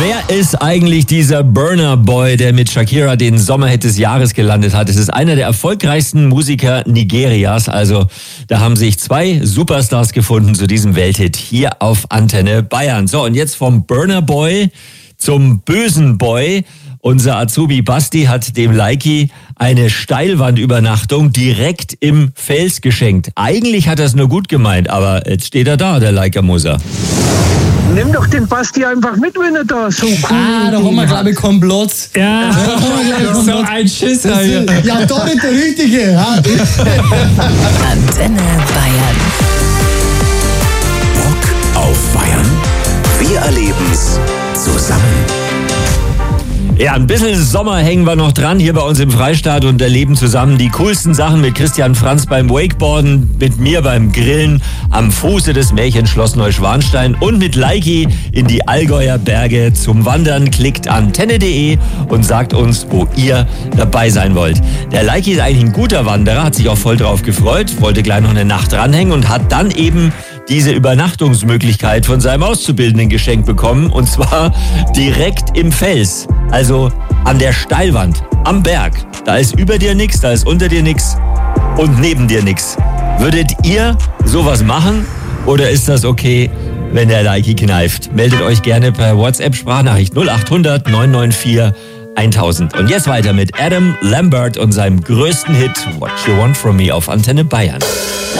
Wer ist eigentlich dieser Burna Boy, der mit Shakira den Sommerhit des Jahres gelandet hat? Es ist einer der erfolgreichsten Musiker Nigerias. Also da haben sich zwei Superstars gefunden zu diesem Welthit hier auf Antenne Bayern. So, und jetzt vom Burna Boy zum bösen Boy. Unser Azubi Basti hat dem Leiki eine Steilwandübernachtung direkt im Fels geschenkt. Eigentlich hat er es nur gut gemeint, aber jetzt steht er da, der Leika-Muser. Nimm doch den Basti einfach mit, wenn er da so cool da haben wir, glaube ich, Komplott. Ja, so ein Schisser hier. Ja, doch nicht der Richtige. Ja. Antenne Bayern. Bock auf Bayern? Wir erleben's zusammen. Ja, ein bisschen Sommer hängen wir noch dran hier bei uns im Freistaat und erleben zusammen die coolsten Sachen mit Christian Franz beim Wakeboarden, mit mir beim Grillen am Fuße des Märchenschloss Neuschwanstein und mit Leiki in die Allgäuer Berge zum Wandern. Klickt antenne.de und sagt uns, wo ihr dabei sein wollt. Der Leiki ist eigentlich ein guter Wanderer, hat sich auch voll drauf gefreut, wollte gleich noch eine Nacht dranhängen und hat dann eben diese Übernachtungsmöglichkeit von seinem Auszubildenden geschenkt bekommen, und zwar direkt im Fels, also an der Steilwand, am Berg. Da ist über dir nichts, da ist unter dir nichts und neben dir nichts. Würdet ihr sowas machen oder ist das okay, wenn der Leiki kneift? Meldet euch gerne per WhatsApp-Sprachnachricht 0800 994 1000. Und jetzt weiter mit Adam Lambert und seinem größten Hit What You Want From Me auf Antenne Bayern.